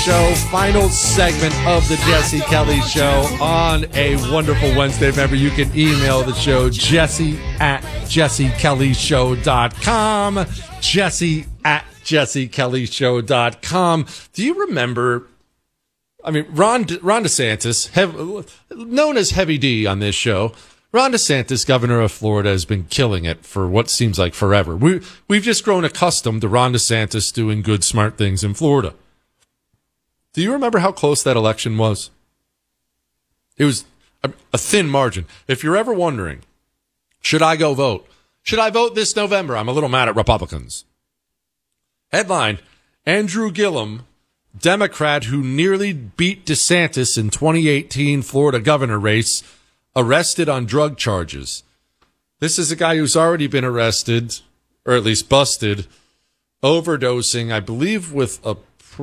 Show. Final segment of the Jesse Kelly Show on a wonderful Wednesday. Remember, you can email the show, jesse@jessekellyshow.com. jesse@jessekellyshow.com. Do you remember... Ron DeSantis, known as Heavy D on this show, Ron DeSantis, governor of Florida, has been killing it for what seems like forever. We've just grown accustomed to Ron DeSantis doing good, smart things in Florida. Do you remember how close that election was? It was a thin margin. If you're ever wondering, should I go vote? Should I vote this November? I'm a little mad at Republicans. Headline, Andrew Gillum, Democrat who nearly beat DeSantis in 2018 Florida governor race, arrested on drug charges. This is a guy who's already been arrested, or at least busted, overdosing, I believe, with a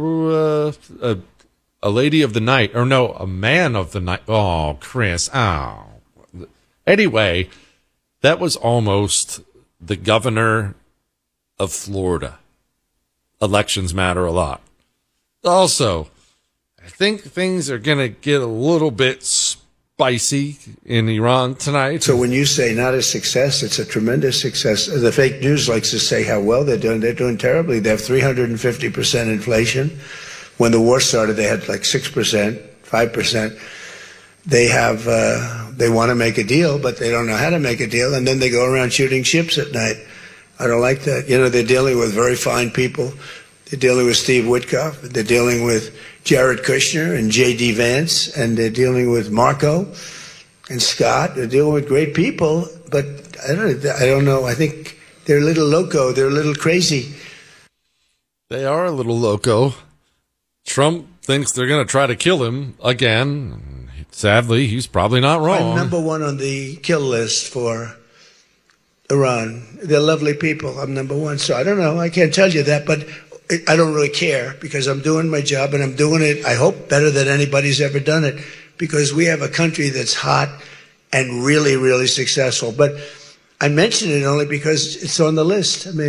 lady of the night, or no, a man of the night. Oh, Chris. Oh. Anyway, that was almost the governor of Florida. Elections matter a lot. Also, I think things are going to get a little bit spicy in Iran tonight. So when you say not a success, it's a tremendous success. The fake news likes to say how well they're doing. They're doing terribly. They have 350% inflation. When the war started, they had like 6%, 5%. They have, they want to make a deal, but they don't know how to make a deal. And then they go around shooting ships at night. I don't like that. You know, they're dealing with very fine people. They're dealing with Steve Witkoff. They're dealing with Jared Kushner and J.D. Vance. And they're dealing with Marco and Scott. They're dealing with great people. But I don't know. I think they're a little loco. They're a little crazy. They are a little loco. Trump thinks they're going to try to kill him again. Sadly, he's probably not wrong. I'm number one on the kill list for Iran. They're lovely people. I'm number one. So I don't know. I can't tell you that, but I don't really care because I'm doing my job and I'm doing it, I hope, better than anybody's ever done it because we have a country that's hot and really, really successful. But I mention it only because it's on the list.